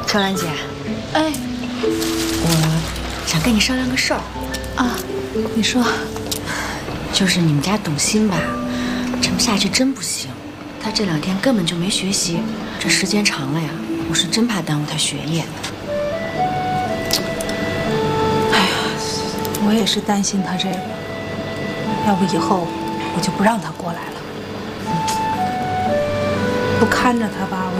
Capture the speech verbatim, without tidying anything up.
秋兰姐， 哎， 我想跟你商量个事儿啊，你说， 就是你们家董欣吧，这么下去真不行。她这两天根本就没学习，这时间长了呀，我是真怕耽误她学业。 哎呀，我也是担心她这个，要不以后我就不让她过来了，不看着她吧。